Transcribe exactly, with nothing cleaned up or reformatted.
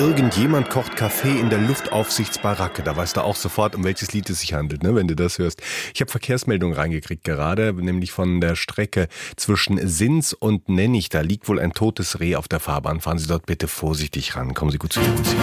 Irgendjemand kocht Kaffee in der Luftaufsichtsbaracke. Da weißt du auch sofort, um welches Lied es sich handelt, ne, wenn du das hörst. Ich habe Verkehrsmeldungen reingekriegt gerade, nämlich von der Strecke zwischen Sins und Nennig. Da liegt wohl ein totes Reh auf der Fahrbahn. Fahren Sie dort bitte vorsichtig ran. Kommen Sie gut zu Fuß.